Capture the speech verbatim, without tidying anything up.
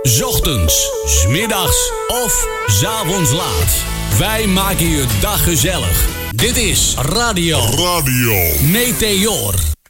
'Ochtends, 's middags of 's avonds laat. Wij maken je dag gezellig. Dit is Radio. Radio. Meteor.